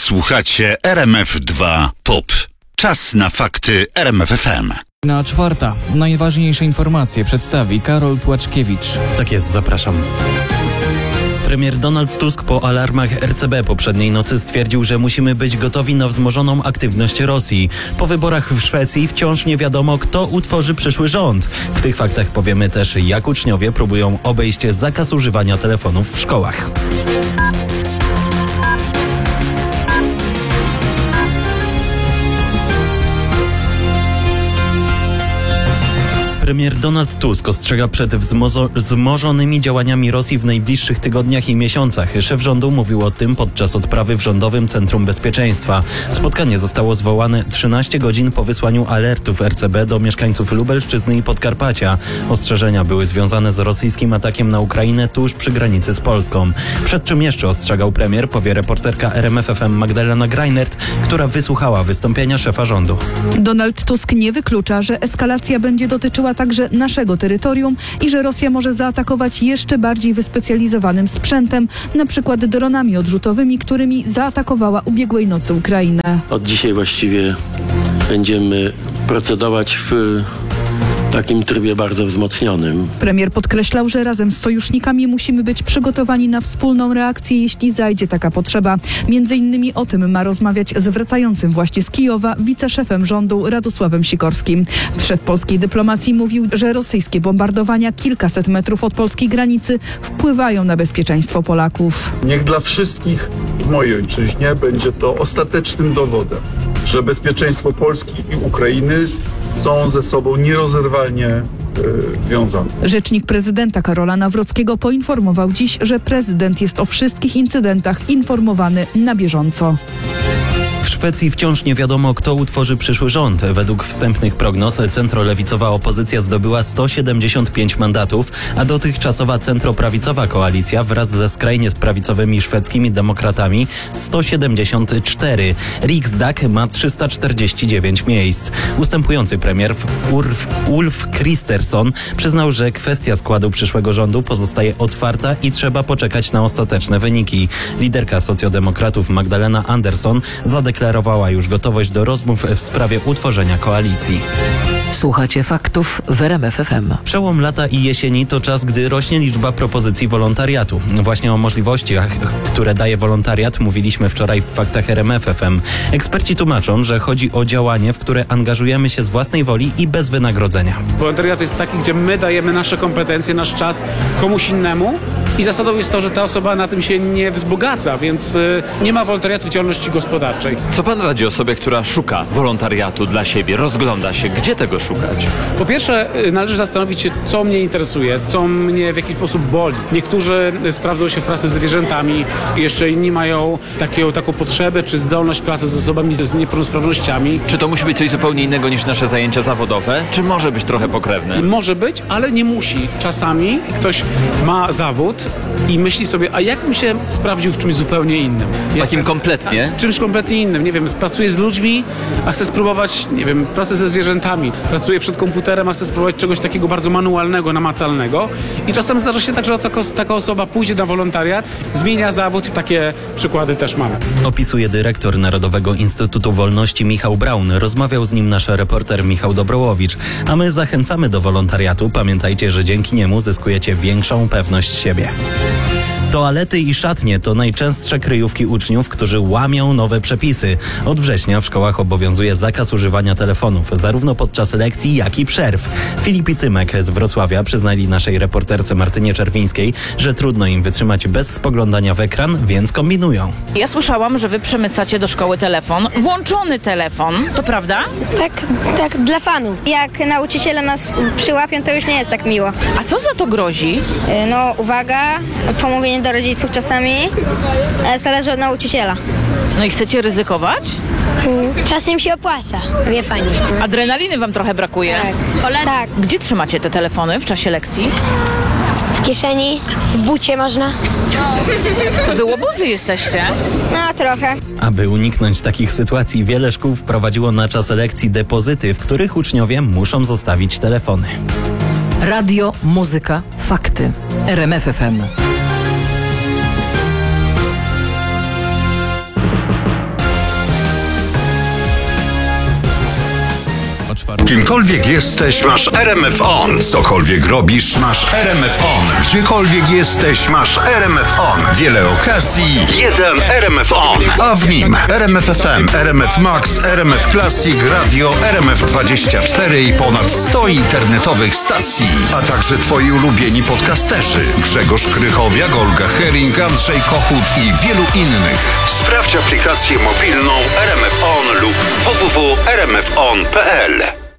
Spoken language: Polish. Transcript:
Słuchacie RMF2 POP. Czas na fakty RMFFM. Na czwarta. Najważniejsze informacje przedstawi Karol Płaczkiewicz. Tak jest, zapraszam. Premier Donald Tusk po alarmach RCB poprzedniej nocy stwierdził, że musimy być gotowi na wzmożoną aktywność Rosji. Po wyborach w Szwecji wciąż nie wiadomo, kto utworzy przyszły rząd. W tych faktach powiemy też, jak uczniowie próbują obejść zakaz używania telefonów w szkołach. Premier Donald Tusk ostrzega przed wzmożonymi działaniami Rosji w najbliższych tygodniach i miesiącach. Szef rządu mówił o tym podczas odprawy w Rządowym Centrum Bezpieczeństwa. Spotkanie zostało zwołane 13 godzin po wysłaniu alertów RCB do mieszkańców Lubelszczyzny i Podkarpacia. Ostrzeżenia były związane z rosyjskim atakiem na Ukrainę tuż przy granicy z Polską. Przed czym jeszcze ostrzegał premier, powie reporterka RMFFM Magdalena Greinert, która wysłuchała wystąpienia szefa rządu. Donald Tusk nie wyklucza, że eskalacja będzie dotyczyła także naszego terytorium i że Rosja może zaatakować jeszcze bardziej wyspecjalizowanym sprzętem, na przykład dronami odrzutowymi, którymi zaatakowała ubiegłej nocy Ukrainę. Od dzisiaj właściwie będziemy procedować w takim trybie bardzo wzmocnionym. Premier podkreślał, że razem z sojusznikami musimy być przygotowani na wspólną reakcję, jeśli zajdzie taka potrzeba. Między innymi o tym ma rozmawiać z wracającym właśnie z Kijowa wiceszefem rządu Radosławem Sikorskim. Szef polskiej dyplomacji mówił, że rosyjskie bombardowania kilkaset metrów od polskiej granicy wpływają na bezpieczeństwo Polaków. Niech dla wszystkich w mojej ojczyźnie będzie to ostatecznym dowodem, że bezpieczeństwo Polski i Ukrainy są ze sobą nierozerwalnie związane. Rzecznik prezydenta Karola Nawrockiego poinformował dziś, że prezydent jest o wszystkich incydentach informowany na bieżąco. W Szwecji wciąż nie wiadomo, kto utworzy przyszły rząd. Według wstępnych prognoz centrolewicowa opozycja zdobyła 175 mandatów, a dotychczasowa centroprawicowa koalicja wraz ze skrajnie prawicowymi szwedzkimi demokratami 174. Riksdag ma 349 miejsc. Ustępujący premier Ulf Kristersson przyznał, że kwestia składu przyszłego rządu pozostaje otwarta i trzeba poczekać na ostateczne wyniki. Liderka socjaldemokratów Magdalena Andersson zadeklarowała już gotowość do rozmów w sprawie utworzenia koalicji. Słuchacie faktów w RMF FM. Przełom lata i jesieni to czas, gdy rośnie liczba propozycji wolontariatu. Właśnie o możliwościach, które daje wolontariat, mówiliśmy wczoraj w faktach RMF FM. Eksperci tłumaczą, że chodzi o działanie, w które angażujemy się z własnej woli i bez wynagrodzenia. Wolontariat jest taki, gdzie my dajemy nasze kompetencje, nasz czas komuś innemu i zasadą jest to, że ta osoba na tym się nie wzbogaca, więc nie ma wolontariatu w działalności gospodarczej. Co pan radzi osobie, która szuka wolontariatu dla siebie, rozgląda się, gdzie tego szukać? Po pierwsze, należy zastanowić się, co mnie interesuje, co mnie w jakiś sposób boli. Niektórzy sprawdzą się w pracy z zwierzętami, jeszcze inni mają taką potrzebę czy zdolność pracy z osobami z niepełnosprawnościami. Czy to musi być coś zupełnie innego niż nasze zajęcia zawodowe? Czy może być trochę pokrewne? Może być, ale nie musi. Czasami ktoś ma zawód i myśli sobie, a jak bym się sprawdził w czymś zupełnie innym? Takim kompletnie? Czymś kompletnie innym. Nie wiem, pracuję z ludźmi, a chcę spróbować, nie wiem, pracę ze zwierzętami. Pracuję przed komputerem, a chcę spróbować czegoś takiego bardzo manualnego, namacalnego. I czasem zdarza się tak, że taka osoba pójdzie na wolontariat, zmienia zawód i takie przykłady też mamy. Opisuje dyrektor Narodowego Instytutu Wolności Michał Braun. Rozmawiał z nim nasz reporter Michał Dobrołowicz. A my zachęcamy do wolontariatu. Pamiętajcie, że dzięki niemu zyskujecie większą pewność siebie. Toalety i szatnie to najczęstsze kryjówki uczniów, którzy łamią nowe przepisy. Od września w szkołach obowiązuje zakaz używania telefonów, zarówno podczas lekcji, jak i przerw. Filip i Tymek z Wrocławia przyznali naszej reporterce Martynie Czerwińskiej, że trudno im wytrzymać bez spoglądania w ekran, więc kombinują. Ja słyszałam, że wy przemycacie do szkoły telefon, włączony telefon, to prawda? Tak, dla fanów. Jak nauczyciele nas przyłapią, to już nie jest tak miło. A co za to grozi? No, uwaga, pomówienie do rodziców czasami, ale zależy od nauczyciela. No i chcecie ryzykować? Czasem się opłaca, wie pani. Adrenaliny wam trochę brakuje? Tak. Gdzie trzymacie te telefony w czasie lekcji? W kieszeni, w bucie można. Wy łobuzy jesteście? No, trochę. Aby uniknąć takich sytuacji, wiele szkół wprowadziło na czas lekcji depozyty, w których uczniowie muszą zostawić telefony. Radio, muzyka, fakty. RMF FM. Kimkolwiek jesteś, masz RMF On. Cokolwiek robisz, masz RMF On. Gdziekolwiek jesteś, masz RMF On. Wiele okazji, jeden RMF On. A w nim RMF FM, RMF Max, RMF Classic, Radio, RMF24 i ponad 100 internetowych stacji. A także twoi ulubieni podcasterzy. Grzegorz Krychowiak, Olga Hering, Andrzej Kochut i wielu innych. Sprawdź aplikację mobilną RMF On lub www.rmfon.pl.